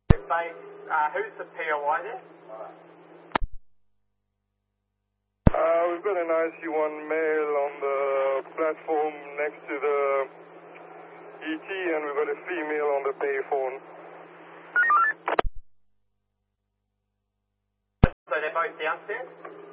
Who's the POI there? We've got an IC1 male on the platform next to the ET, and we've got a female on the payphone. So they're both downstairs?